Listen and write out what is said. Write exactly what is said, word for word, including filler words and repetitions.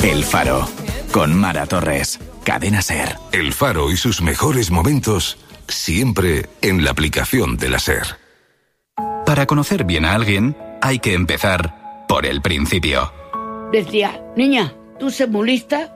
El Faro, con Mara Torres, Cadena SER. El Faro y sus mejores momentos, siempre en la aplicación de la SER. Para conocer bien a alguien, hay que empezar por el principio. Decía, niña, tú sé muy lista